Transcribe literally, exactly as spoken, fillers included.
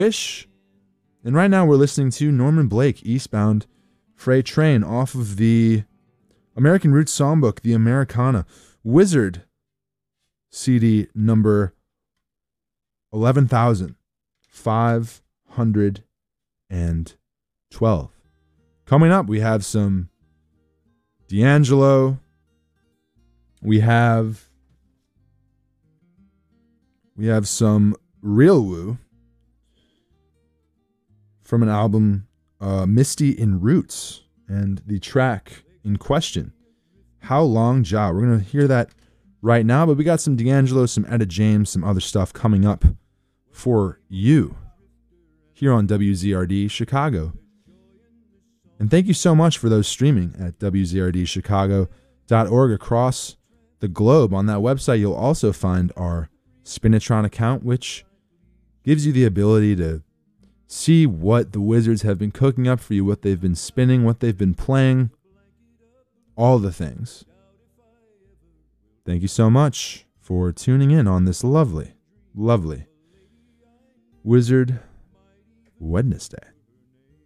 Fish. And right now we're listening to Norman Blake, Eastbound Freight Train, off of the American Roots Songbook, the Americana. Wizard C D number eleven thousand five hundred twelve. Coming up, we have some D'Angelo. We have we have some Real Woo from an album, uh, Misty in Roots, and the track in question, How Long Ja. We're going to hear that right now, but we got some D'Angelo, some Etta James, some other stuff coming up for you here on W Z R D Chicago. And thank you so much for those streaming at W Z R D Chicago dot org across the globe. On that website, you'll also find our Spinitron account, which gives you the ability to see what the Wizards have been cooking up for you, what they've been spinning, what they've been playing, all the things. Thank you so much for tuning in on this lovely, lovely Wizard Wednesday.